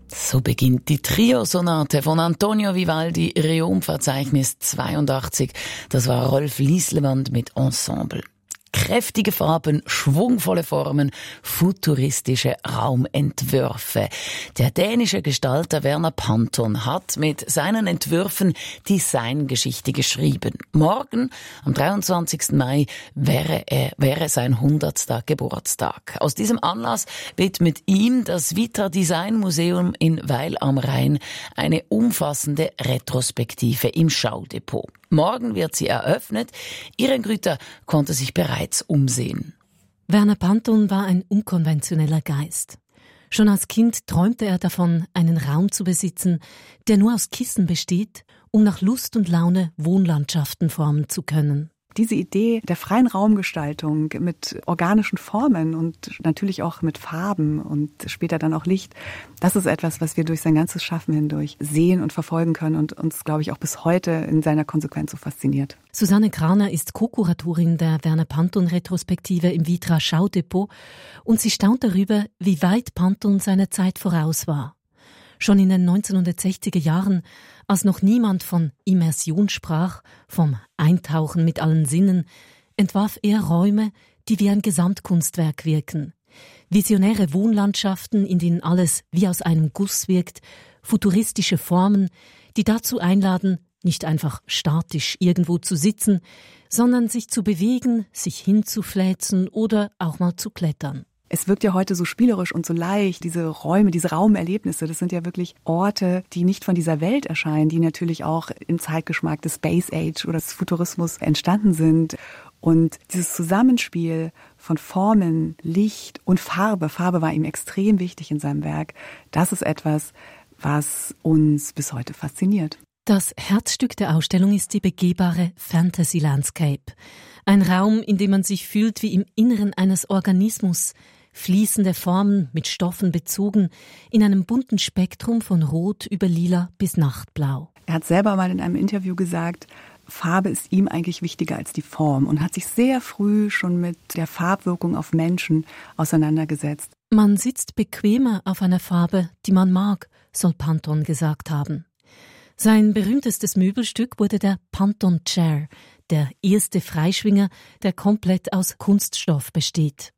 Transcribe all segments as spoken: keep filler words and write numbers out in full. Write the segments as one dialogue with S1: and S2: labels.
S1: So beginnt die Trio-Sonate von Antonio Vivaldi, Reum-Verzeichnis zweiundachtzig. Das war Rolf Lieslewand mit Ensemble. Kräftige Farben, schwungvolle Formen, futuristische Raumentwürfe. Der dänische Gestalter Werner Panton hat mit seinen Entwürfen Designgeschichte geschrieben. Morgen, am dreiundzwanzigsten Mai, wäre er, wäre sein hundertster Geburtstag. Aus diesem Anlass widmet ihm das Vitra Design Museum in Weil am Rhein eine umfassende Retrospektive im Schaudepot. Morgen wird sie eröffnet. Irene Grüter konnte sich bereits umsehen.
S2: Werner Panton war ein unkonventioneller Geist. Schon als Kind träumte er davon, einen Raum zu besitzen, der nur aus Kissen besteht, um nach Lust und Laune Wohnlandschaften formen zu können.
S3: Diese Idee der freien Raumgestaltung mit organischen Formen und natürlich auch mit Farben und später dann auch Licht, das ist etwas, was wir durch sein ganzes Schaffen hindurch sehen und verfolgen können und uns, glaube ich, auch bis heute in seiner Konsequenz so fasziniert.
S2: Susanne Kraner ist Co-Kuratorin der Werner Panton-Retrospektive im Vitra Schaudepot und sie staunt darüber, wie weit Panton seiner Zeit voraus war. Schon in den neunzehnhundertsechziger Jahren, als noch niemand von Immersion sprach, vom Eintauchen mit allen Sinnen, entwarf er Räume, die wie ein Gesamtkunstwerk wirken. Visionäre Wohnlandschaften, in denen alles wie aus einem Guss wirkt, futuristische Formen, die dazu einladen, nicht einfach statisch irgendwo zu sitzen, sondern sich zu bewegen, sich hinzufläzen oder auch mal zu klettern.
S3: Es wirkt ja heute so spielerisch und so leicht, diese Räume, diese Raumerlebnisse, das sind ja wirklich Orte, die nicht von dieser Welt erscheinen, die natürlich auch im Zeitgeschmack des Space Age oder des Futurismus entstanden sind. Und dieses Zusammenspiel von Formen, Licht und Farbe, Farbe war ihm extrem wichtig in seinem Werk, das ist etwas, was uns bis heute fasziniert.
S2: Das Herzstück der Ausstellung ist die begehbare Fantasy Landscape. Ein Raum, in dem man sich fühlt wie im Inneren eines Organismus, fließende Formen mit Stoffen bezogen, in einem bunten Spektrum von Rot über Lila bis Nachtblau.
S3: Er hat selber mal in einem Interview gesagt, Farbe ist ihm eigentlich wichtiger als die Form und hat sich sehr früh schon mit der Farbwirkung auf Menschen auseinandergesetzt.
S2: Man sitzt bequemer auf einer Farbe, die man mag, soll Panton gesagt haben. Sein berühmtestes Möbelstück wurde der Panton Chair, der erste Freischwinger, der komplett aus Kunststoff besteht.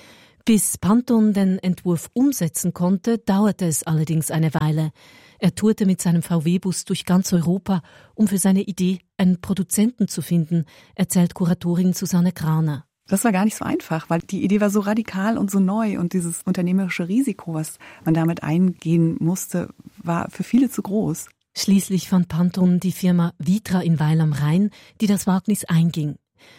S2: Bis Panton den Entwurf umsetzen konnte, dauerte es allerdings eine Weile. Er tourte mit seinem V W-Bus durch ganz Europa, um für seine Idee einen Produzenten zu finden, erzählt Kuratorin Susanne Kraner.
S3: Das war gar nicht so einfach, weil die Idee war so radikal und so neu und dieses unternehmerische Risiko, was man damit eingehen musste, war für viele zu groß.
S2: Schließlich fand Panton die Firma Vitra in Weil am Rhein, die das Wagnis einging.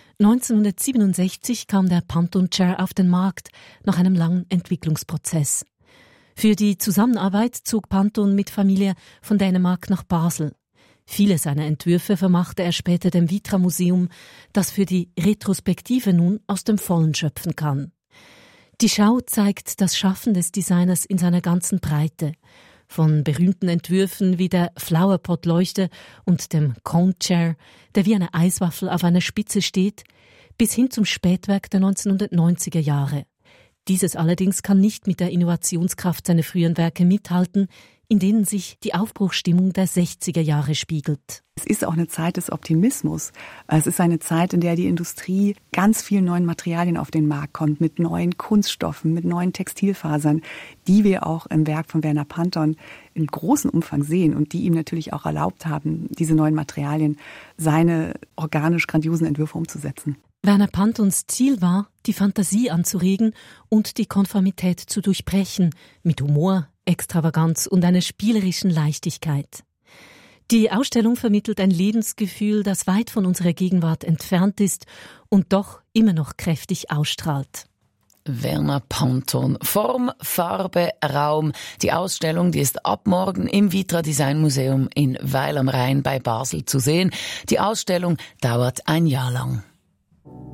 S2: neunzehnhundertsiebenundsechzig kam der Panton Chair auf den Markt nach einem langen Entwicklungsprozess. Für die Zusammenarbeit zog Panton mit Familie von Dänemark nach Basel. Viele seiner Entwürfe vermachte er später dem Vitra Museum, das für die Retrospektive nun aus dem Vollen schöpfen kann. Die Schau zeigt das Schaffen des Designers in seiner ganzen Breite. Von berühmten Entwürfen wie der Flowerpot-Leuchte und dem Cone Chair, der wie eine Eiswaffel auf einer Spitze steht, bis hin zum Spätwerk der neunzehnhundertneunziger Jahre. Dieses allerdings kann nicht mit der Innovationskraft seiner frühen Werke mithalten, in denen sich die Aufbruchsstimmung der sechziger Jahre spiegelt.
S3: Es ist auch eine Zeit des Optimismus. Es ist eine Zeit, in der die Industrie ganz vielen neuen Materialien auf den Markt kommt, mit neuen Kunststoffen, mit neuen Textilfasern, die wir auch im Werk von Werner Panton in großem Umfang sehen und die ihm natürlich auch erlaubt haben, diese neuen Materialien, seine organisch grandiosen Entwürfe umzusetzen.
S2: Werner Pantons Ziel war, die Fantasie anzuregen und die Konformität zu durchbrechen, mit Humor, Extravaganz und einer spielerischen Leichtigkeit. Die Ausstellung vermittelt ein Lebensgefühl, das weit von unserer Gegenwart entfernt ist und doch immer noch kräftig ausstrahlt.
S1: Werner Panton. Form, Farbe, Raum. Die Ausstellung, die ist ab morgen im Vitra Design Museum in Weil am Rhein bei Basel zu sehen. Die Ausstellung dauert ein Jahr lang.